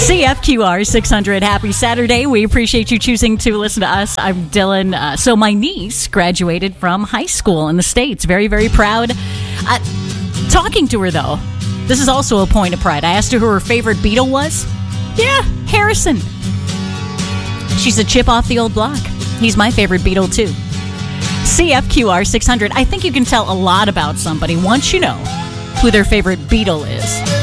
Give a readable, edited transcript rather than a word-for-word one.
CFQR 600, happy Saturday. We appreciate you choosing to listen to us. I'm Dylan. So my niece graduated from high school in the States. Very, very proud. Talking to her, though, this is also a point of pride. I asked her who her favorite Beatle was. Yeah, Harrison. She's a chip off the old block. He's my favorite Beatle, too. CFQR 600. I think you can tell a lot about somebody once you know who their favorite Beatle is.